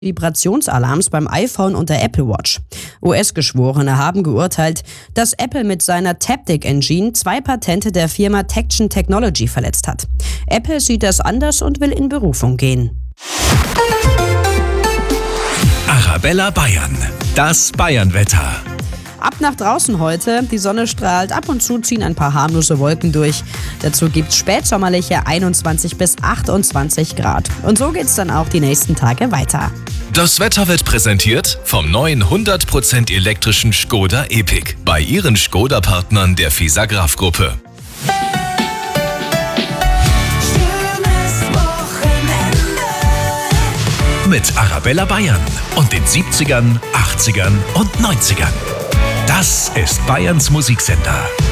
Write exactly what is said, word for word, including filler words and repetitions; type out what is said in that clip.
Vibrationsalarms beim iPhone und der Apple Watch. U S-Geschworene haben geurteilt, dass Apple mit seiner Taptic Engine zwei Patente der Firma Tection Technology verletzt hat. Apple sieht das anders und will in Berufung gehen. Arabella Bayern, das Bayernwetter. Ab nach draußen heute, die Sonne strahlt, ab und zu ziehen ein paar harmlose Wolken durch. Dazu gibt's spätsommerliche einundzwanzig bis achtundzwanzig Grad. Und so geht's dann auch die nächsten Tage weiter. Das Wetter wird präsentiert vom neuen hundert Prozent elektrischen Škoda Epiq bei Ihren Škoda-Partnern der Fisagraph-Gruppe. Mit Arabella Bayern und den siebzigern, achtzigern und neunzigern. Das ist Bayerns Musiksender.